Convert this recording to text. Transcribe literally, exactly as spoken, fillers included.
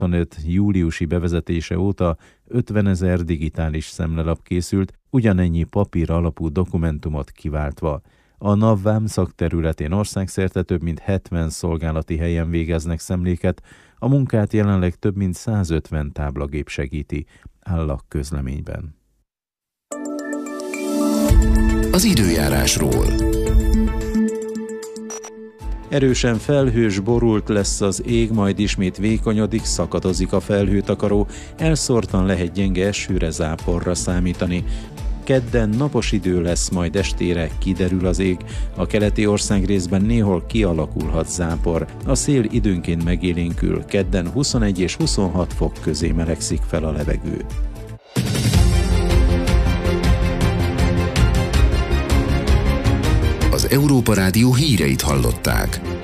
huszonöt júliusi bevezetése óta ötvenezer digitális szemlelap készült, ugyanennyi papír alapú dokumentumot kiváltva. A NAV-vám szakterületén országszerte több mint hetven szolgálati helyen végeznek szemléket, a munkát jelenleg több mint százötven táblagép segíti, áll a közleményben. Az időjárásról. Erősen felhős, borult lesz az ég, majd ismét vékonyodik, szakadozik a felhőtakaró, elszórtan lehet gyenge esőre, záporra számítani. Kedden napos idő lesz, majd estére kiderül az ég, a keleti országrészben néhol kialakulhat zápor, a szél időnként megélénkül, kedden huszonegy és huszonhat fok közé melegszik fel a levegő. Az Európa Rádió híreit hallották.